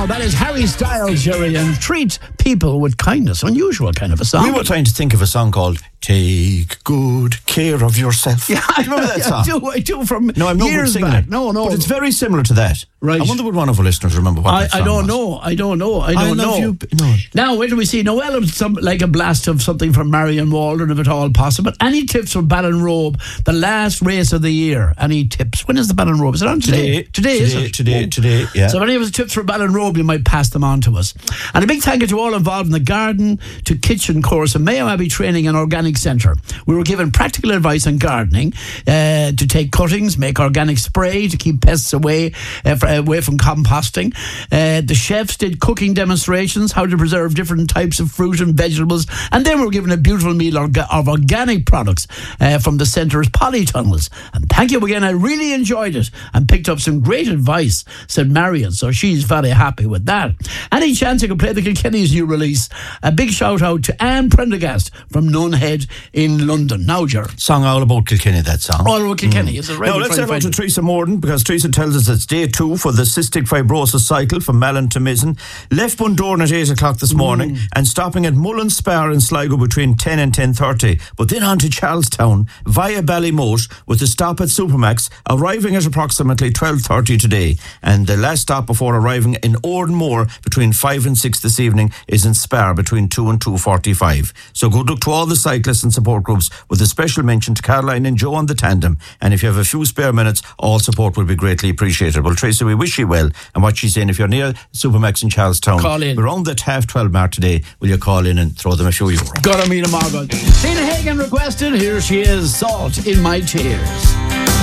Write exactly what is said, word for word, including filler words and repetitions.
now. That is Harry Styles, Jerry, and treat people with kindness. Unusual kind of a song. We were trying to think of a song called Take Good Care of Yourself. Yeah, I remember that song. I do, I do from no, I'm not years singing back. it. No, no. But it's very similar to that. Right. I wonder would one of our listeners remember what I, that song I don't was. know. I don't know. I don't I know. You, no. Now, wait till we see Noel with some like a blast of something from Marion Walden, if at all possible. Any tips from Ballinrobe, the last race of the year? Any tips? When is the Ballinrobe? Is it on today? Today. Today, today is it? Today, today, yeah. So if any of us tips for Ballinrobe, you might pass them on to us. And a big thank you to all involved in the garden to kitchen course at Mayo Abbey Training and Organic Centre. We were given practical advice on gardening, uh, to take cuttings, make organic spray to keep pests away, uh, for, away from composting. Uh, the chefs did cooking demonstrations, how to preserve different types of fruit and vegetables, and then we were given a beautiful meal of, of organic products uh, from the centre's polytunnels. And thank you again, I really enjoyed it and picked up some great advice, said Marion, so she's very happy with that. Any chance you could play the Kilkenny's new release? A big shout out to Anne Prendergast from Nunhead in London. Now, Ger. Song all about Kilkenny, that song. All about Kilkenny, mm. is it right? Now let's head on to Teresa Morden, because Teresa tells us it's day two for the cystic fibrosis cycle from Malin to Mizzen. Left Bundoran at eight o'clock this morning mm. and stopping at Mullen Spar in Sligo between ten and ten thirty. But then on to Charlestown via Ballymote with a stop at Supermax, arriving at approximately twelve thirty today. And the last stop before arriving in Ordenmore between five and six this evening is in Spar between two and two forty-five. So good luck to all the cyclists and support groups, with a special mention to Caroline and Joe on the tandem. And if you have a few spare minutes, all support will be greatly appreciated. Well, Tracy, we wish you well. And what she's saying, if you're near Supermax in Charlestown, call in. We're on that half twelve mark today. Will you call in and throw them a few euro? Gotta meet a Margot. Tina Hagen requested. Here she is, Salt in My Tears.